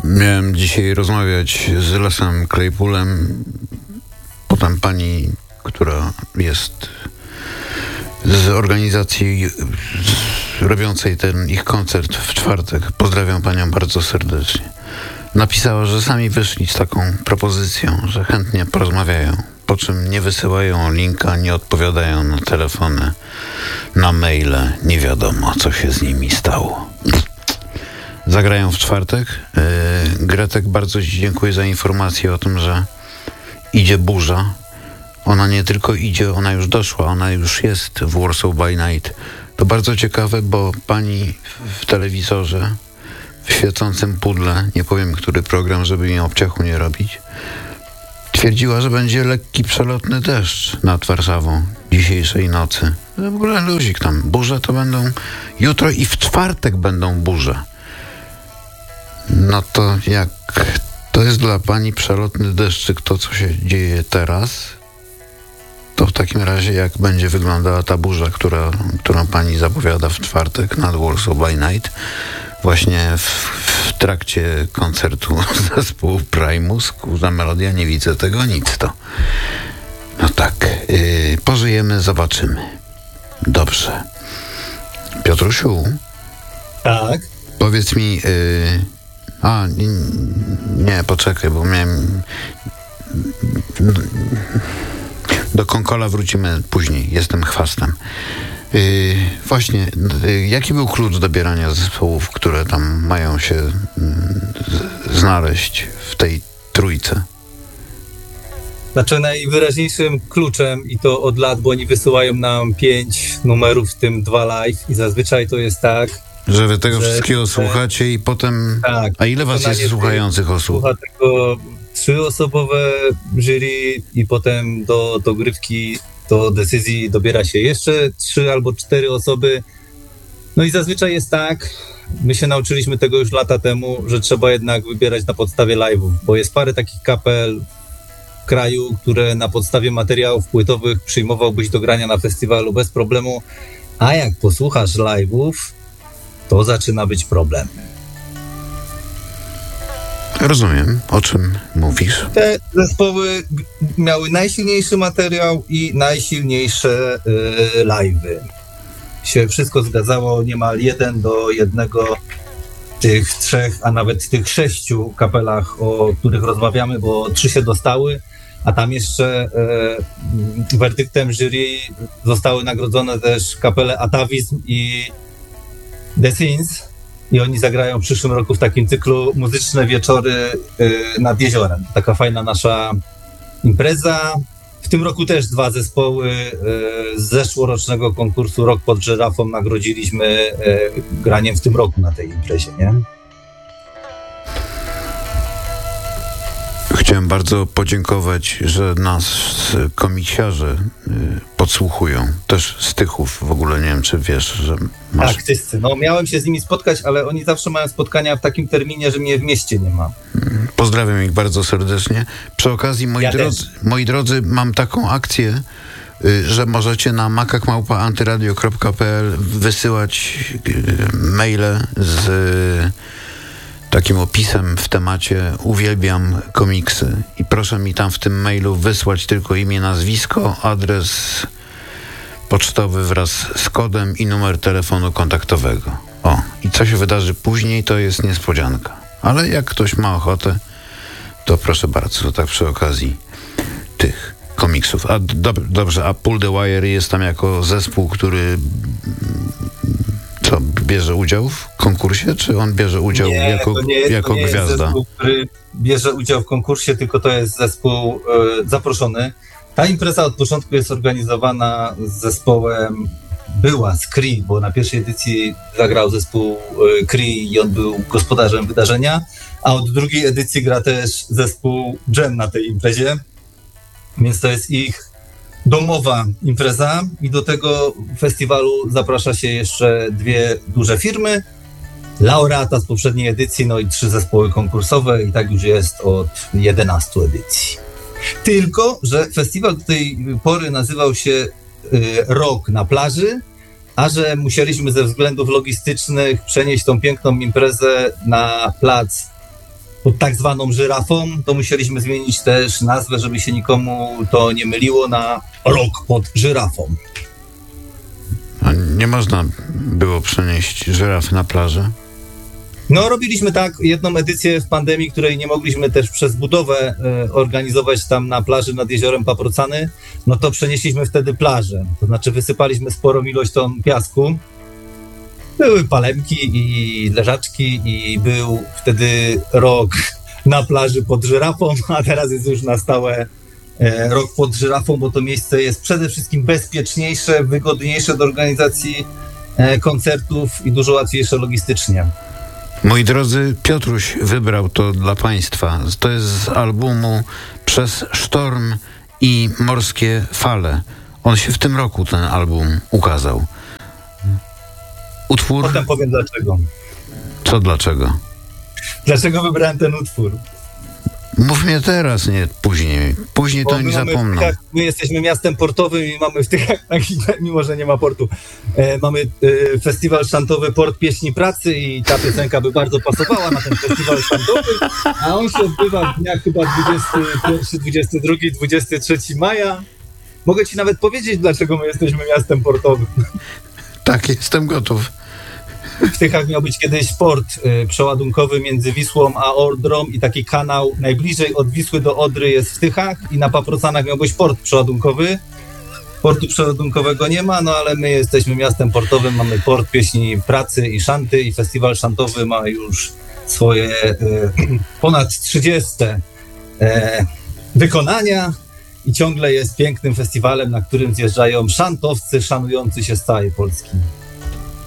Miałem dzisiaj rozmawiać z Lesem Claypoolem, potem pani, która jest z organizacji robiącej ten ich koncert w czwartek. Pozdrawiam panią bardzo serdecznie. Napisała, że sami wyszli z taką propozycją, że chętnie porozmawiają, po czym nie wysyłają linka, nie odpowiadają na telefony, na maile. Nie wiadomo, co się z nimi stało. Zagrają w czwartek. Gretek, bardzo ci dziękuję za informację o tym, że idzie burza. Ona nie tylko idzie, ona już doszła, ona już jest w Warsaw by Night. To bardzo ciekawe, bo pani w telewizorze, w świecącym pudle, nie powiem, który program, żeby mi obciachu nie robić, twierdziła, że będzie lekki, przelotny deszcz nad Warszawą dzisiejszej nocy. W ogóle luzik tam. Burze to będą jutro i w czwartek będą burze. No to jak to jest dla pani przelotny deszczyk, to co się dzieje teraz, to w takim razie jak będzie wyglądała ta burza, którą pani zapowiada w czwartek nad Warsaw by Night, właśnie w trakcie koncertu zespołu Primus, kurza melodia, nie widzę tego, nic to. No tak, pożyjemy, zobaczymy. Dobrze. Piotrusiu? Tak? Powiedz mi, nie, poczekaj, bo miałem... Do Konkola wrócimy później, jestem chwastem. Właśnie, jaki był klucz dobierania zespołów, które tam mają się znaleźć w tej trójce? Znaczy najwyraźniejszym kluczem, i to od lat, bo oni wysyłają nam 5 numerów, w tym 2 live, i zazwyczaj to jest tak, że wy tego wszystkiego słuchacie i potem... Tak. A ile was jest słuchających osób? Słucha tego 3-osobowe jury i potem do dogrywki, do decyzji dobiera się jeszcze 3 albo 4 osoby. No i zazwyczaj jest tak, my się nauczyliśmy tego już lata temu, że trzeba jednak wybierać na podstawie live'ów, bo jest parę takich kapel w kraju, które na podstawie materiałów płytowych przyjmowałbyś do grania na festiwalu bez problemu, a jak posłuchasz live'ów, to zaczyna być problem. Rozumiem, o czym mówisz. Te zespoły miały najsilniejszy materiał i najsilniejsze live'y. Się wszystko zgadzało niemal 1:1 tych 3, a nawet tych 6 kapelach, o których rozmawiamy, bo 3 się dostały, a tam jeszcze werdyktem jury zostały nagrodzone też kapele Atawizm i The Sins. I oni zagrają w przyszłym roku w takim cyklu Muzyczne Wieczory nad Jeziorem. Taka fajna nasza impreza. W tym roku też 2 zespoły z zeszłorocznego konkursu Rok pod żyrafą nagrodziliśmy graniem w tym roku na tej imprezie, nie? Chciałem bardzo podziękować, że nas komiksiarze podsłuchują. Też Stychów, w ogóle nie wiem, czy wiesz, że masz... Tak, Tyscy. No miałem się z nimi spotkać, ale oni zawsze mają spotkania w takim terminie, że mnie w mieście nie ma. Pozdrawiam ich bardzo serdecznie. Przy okazji, moi drodzy, mam taką akcję, że możecie na makak@antyradio.pl wysyłać maile z takim opisem w temacie uwielbiam komiksy i proszę mi tam w tym mailu wysłać tylko imię, nazwisko, adres pocztowy wraz z kodem i numer telefonu kontaktowego. O, i co się wydarzy później, to jest niespodzianka. Ale jak ktoś ma ochotę, to proszę bardzo, to tak przy okazji tych komiksów. A dobrze, a Pull the Wire jest tam jako zespół, który bierze udział w konkursie, czy on bierze udział jako gwiazda? Jest zespół, który bierze udział w konkursie, tylko to jest zespół zaproszony. Ta impreza od początku jest organizowana z zespołem, była z Cree, bo na pierwszej edycji zagrał zespół Cree i on był gospodarzem wydarzenia, a od drugiej edycji gra też zespół Jam na tej imprezie, więc to jest ich domowa impreza i do tego festiwalu zaprasza się jeszcze 2 duże firmy, laureata z poprzedniej edycji, no i 3 zespoły konkursowe i tak już jest od 11 edycji. Tylko że festiwal do tej pory nazywał się Rok na plaży, a że musieliśmy ze względów logistycznych przenieść tą piękną imprezę na plac pod tak zwaną żyrafą, to musieliśmy zmienić też nazwę, żeby się nikomu to nie myliło, na rok pod żyrafą. A nie można było przenieść żyrafy na plażę? No, robiliśmy tak jedną edycję w pandemii, której nie mogliśmy też przez budowę organizować tam na plaży nad jeziorem Paprocany, no to przenieśliśmy wtedy plażę. To znaczy wysypaliśmy sporą ilość ton piasku. Były palemki i leżaczki i był wtedy rok na plaży pod żyrafą, a teraz jest już na stałe rok pod żyrafą, bo to miejsce jest przede wszystkim bezpieczniejsze, wygodniejsze do organizacji koncertów i dużo łatwiejsze logistycznie. Moi drodzy, Piotruś wybrał to dla państwa. To jest z albumu Przez sztorm i morskie fale. On się w tym roku, ten album, ukazał. Utwór... Potem powiem dlaczego. Co dlaczego? Dlaczego wybrałem ten utwór? Mów mnie teraz, nie później. Później to nie zapomnę. My jesteśmy miastem portowym i mamy w Tychach, mimo że nie ma portu, mamy festiwal szantowy Port Pieśni Pracy i ta piosenka by bardzo pasowała na ten festiwal szantowy, a on się odbywa w dniach chyba 21, 22, 23 maja. Mogę ci nawet powiedzieć, dlaczego my jesteśmy miastem portowym. Tak, jestem gotów. W Tychach miał być kiedyś port przeładunkowy między Wisłą a Odrą i taki kanał najbliżej od Wisły do Odry jest w Tychach i na Paprocanach miał być port przeładunkowy. Portu przeładunkowego nie ma, no ale my jesteśmy miastem portowym, mamy Port Pieśni Pracy i Szanty i festiwal szantowy ma już swoje ponad 30 wykonania i ciągle jest pięknym festiwalem, na którym zjeżdżają szantowcy szanujący się z całej Polski.